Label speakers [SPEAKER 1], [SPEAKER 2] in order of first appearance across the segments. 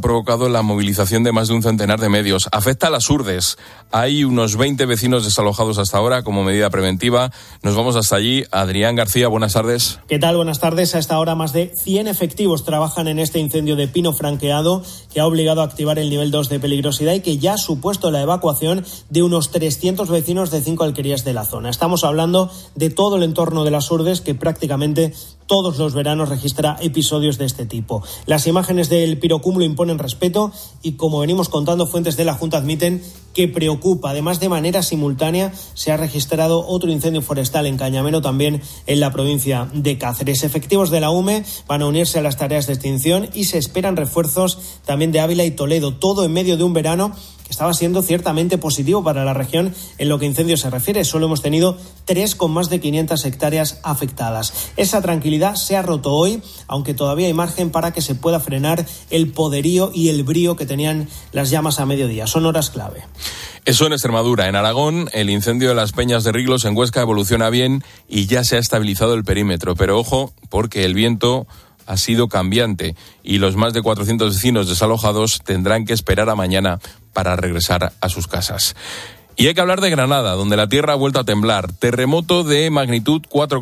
[SPEAKER 1] provocado la movilización de más de un centenar de medios. Afecta a Las Hurdes. Hay unos 20 vecinos desalojados hasta ahora como medida preventiva. Nos vamos hasta allí. Adrián García, buenas tardes.
[SPEAKER 2] ¿Qué tal? Buenas tardes. A esta hora más de 100 efectivos trabajan en este incendio de pino franqueado que ha obligado a activar el nivel 2 de peligrosidad y que ya ha supuesto la evacuación de unos 300 vecinos de 5 alquerías de la zona. Estamos hablando de todo el entorno de Las Hurdes, que prácticamente todos los veranos registra episodios de este tipo. Las imágenes del pirocúmulo imponen respeto y, como venimos contando, fuentes de la Junta admiten que preocupa. Además, de manera simultánea se ha registrado otro incendio forestal en Cañamero, también en la provincia de Cáceres. Efectivos de la UME van a unirse a las tareas de extinción y se esperan refuerzos también de Ávila y Toledo, todo en medio de un verano que estaba siendo ciertamente positivo para la región en lo que incendios se refiere. Solo hemos tenido 3 con más de 500 hectáreas afectadas. Esa tranquilidad se ha roto hoy, aunque todavía hay margen para que se pueda frenar el poderío y el brío que tenían las llamas a mediodía. Son horas clave.
[SPEAKER 1] Eso en Extremadura. En Aragón, el incendio de las Peñas de Riglos en Huesca evoluciona bien y ya se ha estabilizado el perímetro. Pero ojo, porque el viento ha sido cambiante y los más de 400 vecinos desalojados tendrán que esperar a mañana para regresar a sus casas. Y hay que hablar de Granada, donde la tierra ha vuelto a temblar. Terremoto de magnitud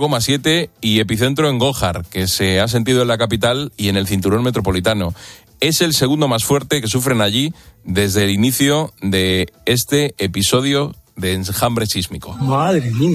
[SPEAKER 1] 4,7 y epicentro en Gójar, que se ha sentido en la capital y en el cinturón metropolitano. Es el segundo más fuerte que sufren allí desde el inicio de este episodio de enjambre sísmico.
[SPEAKER 3] Madre mía.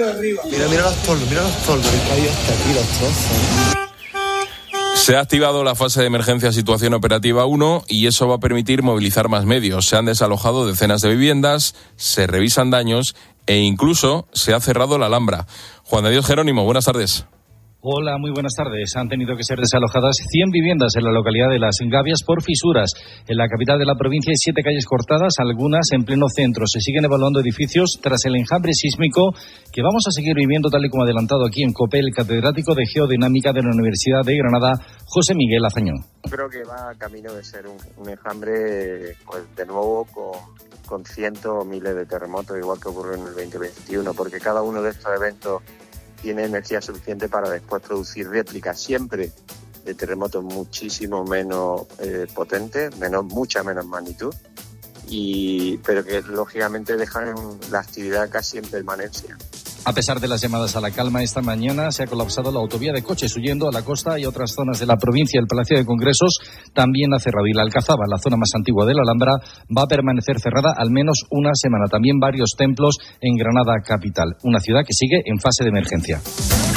[SPEAKER 3] Mira los toldos, que hay hasta aquí los trozos.
[SPEAKER 1] Se ha activado la fase de emergencia situación operativa 1 y eso va a permitir movilizar más medios. Se han desalojado decenas de viviendas, se revisan daños e incluso se ha cerrado la Alhambra. Juan de Dios Jerónimo, buenas tardes.
[SPEAKER 4] Hola, muy buenas tardes. Han tenido que ser desalojadas 100 viviendas en la localidad de Las Gavias por fisuras. En la capital de la provincia hay 7 calles cortadas, algunas en pleno centro. Se siguen evaluando edificios tras el enjambre sísmico que vamos a seguir viviendo, tal y como ha adelantado aquí en COPE el catedrático de Geodinámica de la Universidad de Granada, José Miguel Azañón.
[SPEAKER 5] Creo que va a camino de ser un enjambre, pues de nuevo con cientos o miles de terremotos, igual que ocurrió en el 2021, porque cada uno de estos eventos tiene energía suficiente para después producir réplicas siempre de terremotos muchísimo menos potentes, mucha menos magnitud, pero que lógicamente dejan la actividad casi en permanencia.
[SPEAKER 4] A pesar de las llamadas a la calma, esta mañana se ha colapsado la autovía de coches huyendo a la costa y otras zonas de la provincia. El Palacio de Congresos también ha cerrado y la Alcazaba, la zona más antigua de la Alhambra, va a permanecer cerrada al menos una semana. También varios templos en Granada capital, una ciudad que sigue en fase de emergencia.